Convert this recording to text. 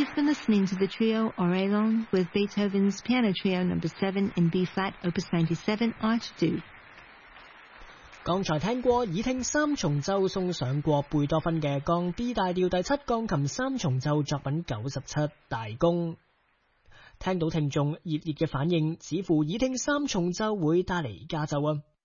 You've been listening to the trio Orelon with Beethoven's Piano Trio No. 7 in B-flat, Opus 97, Art 2. 剛才聽過耳聽三重奏送上過貝多芬嘅降 B 大調第七鋼琴三重奏作品97大公。聽到聽眾熱烈嘅反應，似乎耳聽三重奏會帶嚟加奏啊！